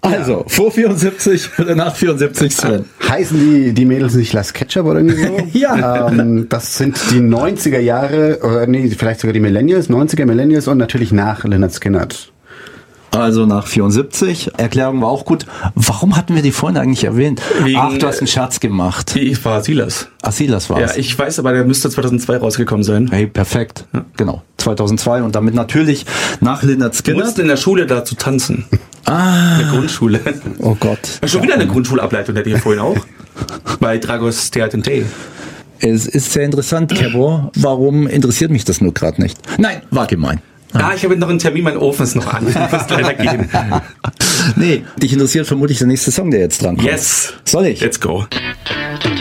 Also, vor 74 oder nach 74, Sven? Heißen die Mädels nicht Las Ketchup oder irgendwie so? Ja. Das sind die 90er Jahre, oder nee, vielleicht sogar die Millennials, 90er Millennials und natürlich nach Lynyrd Skynyrd. Also nach 74. Erklärung war auch gut. Warum hatten wir die vorhin eigentlich erwähnt? Ach, du hast einen Scherz gemacht. Ich war Silas. Ach, Silas war es. Ja, ich weiß, aber der müsste 2002 rausgekommen sein. Hey, perfekt. Ja. Genau, 2002 und damit natürlich nach Lynyrd Skynyrd. Wir mussten in der Schule dazu tanzen. In der Grundschule. Oh Gott. Schon wieder eine Grundschulableitung, der hier vorhin auch. Bei Dragos Theatente. Es ist sehr interessant, Kebo. Warum interessiert mich das nur gerade nicht? Nein, war gemein. Ich habe noch einen Termin, mein Ofen ist noch an. Ich muss leider gehen. Nee, dich interessiert vermutlich der nächste Song, der jetzt dran kommt. Yes. Soll ich? Let's go.